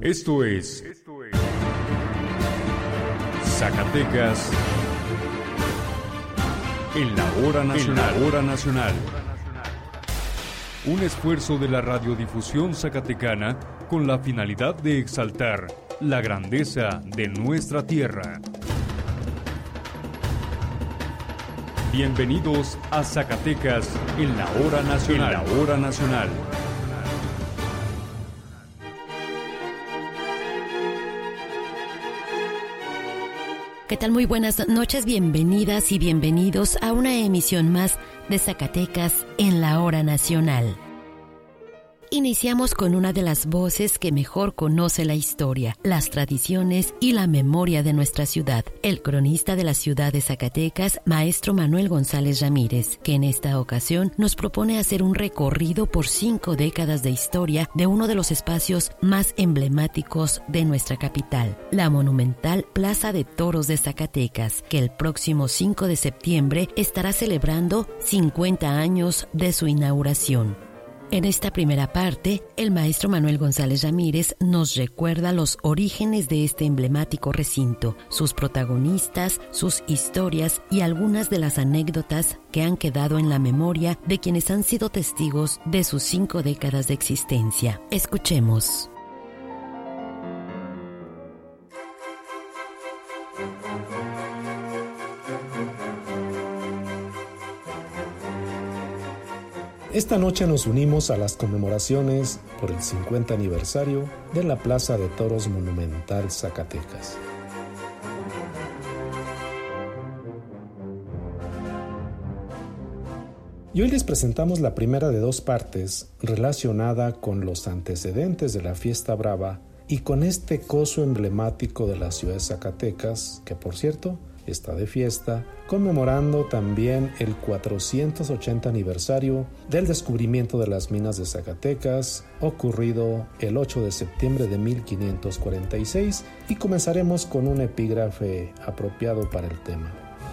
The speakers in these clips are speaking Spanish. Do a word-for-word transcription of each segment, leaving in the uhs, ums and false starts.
Esto es Zacatecas en la hora nacional. En la hora nacional. Un esfuerzo de la radiodifusión zacatecana con la finalidad de exaltar la grandeza de nuestra tierra. Bienvenidos a Zacatecas en la hora nacional. En la hora nacional. ¿Qué tal? Muy buenas noches, bienvenidas y bienvenidos a una emisión más de Zacatecas en la hora nacional. Iniciamos con una de las voces que mejor conoce la historia, las tradiciones y la memoria de nuestra ciudad, el cronista de la ciudad de Zacatecas, maestro Manuel González Ramírez, que en esta ocasión nos propone hacer un recorrido por cinco décadas de historia de uno de los espacios más emblemáticos de nuestra capital, la monumental Plaza de Toros de Zacatecas, que el próximo cinco de septiembre estará celebrando cincuenta años de su inauguración. En esta primera parte, el maestro Manuel González Ramírez nos recuerda los orígenes de este emblemático recinto, sus protagonistas, sus historias y algunas de las anécdotas que han quedado en la memoria de quienes han sido testigos de sus cinco décadas de existencia. Escuchemos. Esta noche nos unimos a las conmemoraciones por el cincuenta aniversario de la Plaza de Toros Monumental Zacatecas. Y hoy les presentamos la primera de dos partes relacionada con los antecedentes de la Fiesta Brava y con este coso emblemático de la ciudad de Zacatecas, que por cierto está de fiesta, conmemorando también el cuatrocientos ochenta aniversario del descubrimiento de las minas de Zacatecas, ocurrido el ocho de septiembre de mil quinientos cuarenta y seis, y comenzaremos con un epígrafe apropiado para el tema.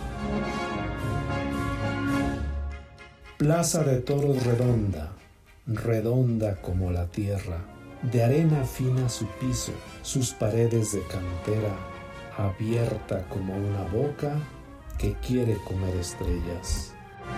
Plaza de Toros redonda, redonda como la tierra, de arena fina su piso, sus paredes de cantera, abierta como una boca que quiere comer estrellas.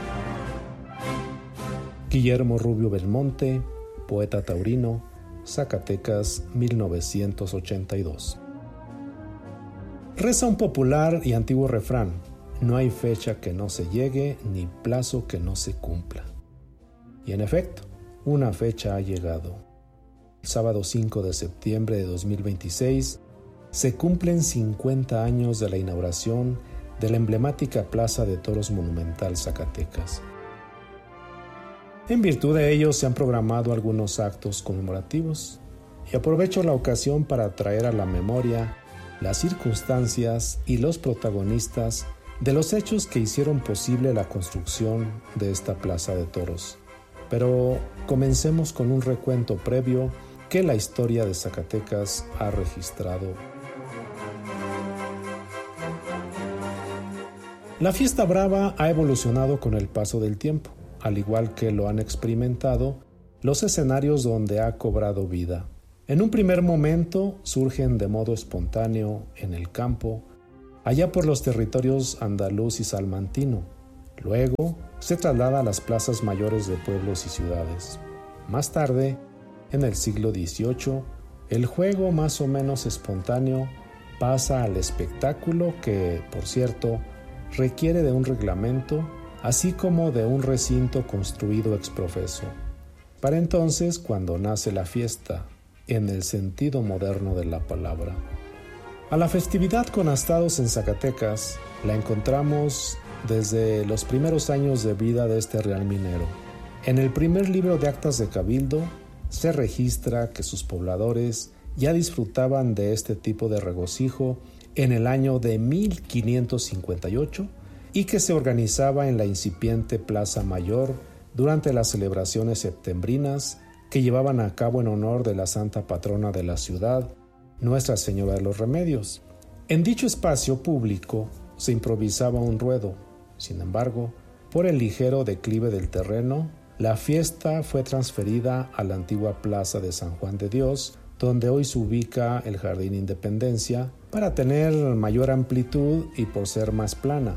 Guillermo Rubio Belmonte, poeta taurino, Zacatecas, mil novecientos ochenta y dos. Reza un popular y antiguo refrán: no hay fecha que no se llegue ni plazo que no se cumpla. Y en efecto, una fecha ha llegado. El sábado cinco de septiembre de dos mil veintiséis se cumplen cincuenta años de la inauguración de la emblemática Plaza de Toros Monumental Zacatecas. En virtud de ello se han programado algunos actos conmemorativos y aprovecho la ocasión para traer a la memoria las circunstancias y los protagonistas de los hechos que hicieron posible la construcción de esta Plaza de Toros. Pero comencemos con un recuento previo que la historia de Zacatecas ha registrado. La Fiesta Brava ha evolucionado con el paso del tiempo, al igual que lo han experimentado los escenarios donde ha cobrado vida. En un primer momento surgen de modo espontáneo en el campo, allá por los territorios andaluz y salmantino. Luego se traslada a las plazas mayores de pueblos y ciudades. Más tarde, en el siglo dieciocho, el juego más o menos espontáneo pasa al espectáculo que, por cierto, requiere de un reglamento, así como de un recinto construido ex profeso. Para entonces, cuando nace la fiesta, en el sentido moderno de la palabra. A la festividad con astados en Zacatecas la encontramos desde los primeros años de vida de este real minero. En el primer libro de actas de Cabildo se registra que sus pobladores ya disfrutaban de este tipo de regocijo en el año de mil quinientos cincuenta y ocho y que se organizaba en la incipiente Plaza Mayor durante las celebraciones septembrinas que llevaban a cabo en honor de la santa patrona de la ciudad, Nuestra Señora de los Remedios. En dicho espacio público se improvisaba un ruedo. Sin embargo, por el ligero declive del terreno, la fiesta fue transferida a la antigua Plaza de San Juan de Dios, donde hoy se ubica el Jardín Independencia, para tener mayor amplitud y por ser más plana.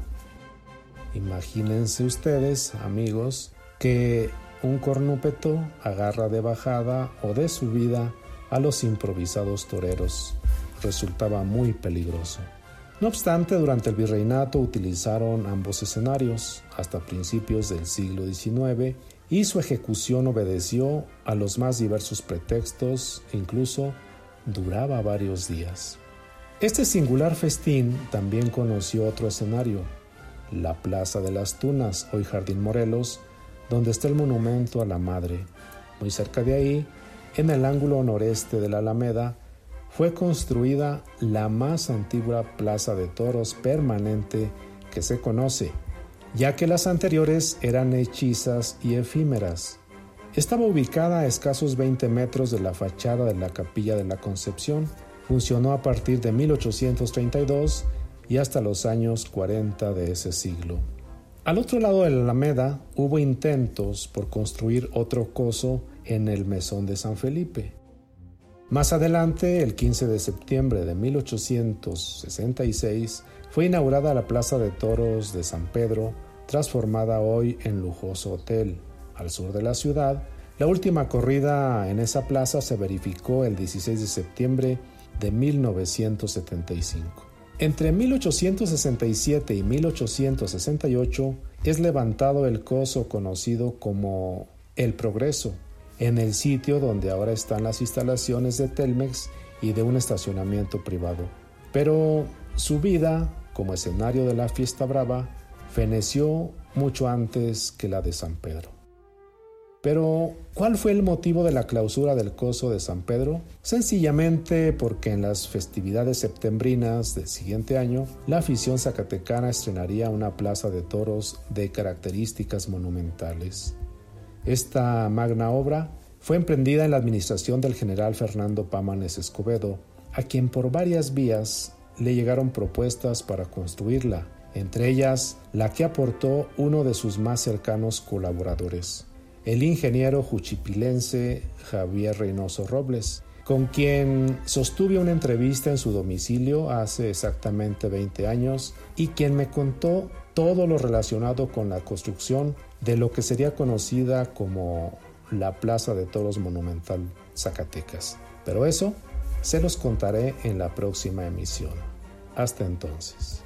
Imagínense ustedes, amigos, que un cornúpeto agarra de bajada o de subida a los improvisados toreros. Resultaba muy peligroso. No obstante, durante el virreinato utilizaron ambos escenarios hasta principios del siglo diecinueve y su ejecución obedeció a los más diversos pretextos e incluso duraba varios días. Este singular festín también conoció otro escenario, la Plaza de las Tunas, hoy Jardín Morelos, donde está el monumento a la Madre. Muy cerca de ahí, en el ángulo noreste de la Alameda, fue construida la más antigua plaza de toros permanente que se conoce, ya que las anteriores eran hechizas y efímeras. Estaba ubicada a escasos veinte metros de la fachada de la Capilla de la Concepción. Funcionó a partir de mil ochocientos treinta y dos y hasta los años cuarenta de ese siglo. Al otro lado de la Alameda hubo intentos por construir otro coso en el Mesón de San Felipe. Más adelante, el quince de septiembre de mil ochocientos sesenta y seis, fue inaugurada la Plaza de Toros de San Pedro, transformada hoy en lujoso hotel. Al sur de la ciudad, la última corrida en esa plaza se verificó el dieciséis de septiembre de mil novecientos setenta y cinco. Entre mil ochocientos sesenta y siete y mil ochocientos sesenta y ocho es levantado el coso conocido como El Progreso, en el sitio donde ahora están las instalaciones de Telmex y de un estacionamiento privado. Pero su vida, como escenario de la fiesta brava, feneció mucho antes que la de San Pedro. Pero, ¿cuál fue el motivo de la clausura del coso de San Pedro? Sencillamente porque en las festividades septembrinas del siguiente año, la afición zacatecana estrenaría una plaza de toros de características monumentales. Esta magna obra fue emprendida en la administración del general Fernando Pámanes Escobedo, a quien por varias vías le llegaron propuestas para construirla, entre ellas la que aportó uno de sus más cercanos colaboradores, el ingeniero juchipilense Javier Reynoso Robles, con quien sostuve una entrevista en su domicilio hace exactamente veinte años y quien me contó todo lo relacionado con la construcción de lo que sería conocida como la Plaza de Toros Monumental Zacatecas. Pero eso se los contaré en la próxima emisión. Hasta entonces.